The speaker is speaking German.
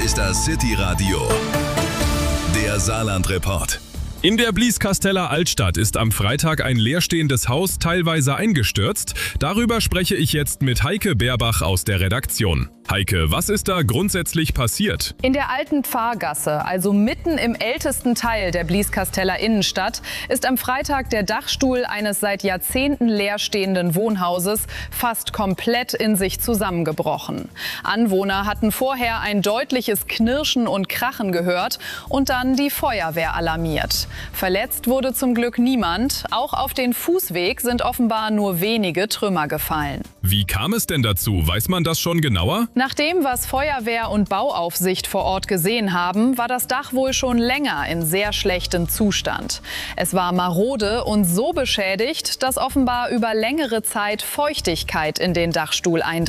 ist das City Radio, der Saarland-Report. In der Blieskasseler Altstadt ist am Freitag ein leerstehendes Haus teilweise eingestürzt. Darüber spreche ich jetzt mit Heike Beerbach aus der Redaktion. Heike, was ist da grundsätzlich passiert? In der alten Pfarrgasse, also mitten im ältesten Teil der Blieskasseler Innenstadt, ist am Freitag der Dachstuhl eines seit Jahrzehnten leerstehenden Wohnhauses fast komplett in sich zusammengebrochen. Anwohner hatten vorher ein deutliches Knirschen und Krachen gehört und dann die Feuerwehr alarmiert. Verletzt wurde zum Glück niemand. Auch auf den Fußweg sind offenbar nur wenige Trümmer gefallen. Wie kam es denn dazu? Weiß man das schon genauer? Nach dem, was Feuerwehr und Bauaufsicht vor Ort gesehen haben, war das Dach wohl schon länger in sehr schlechtem Zustand. Es war marode und so beschädigt, dass offenbar über längere Zeit Feuchtigkeit in den Dachstuhl eindringt.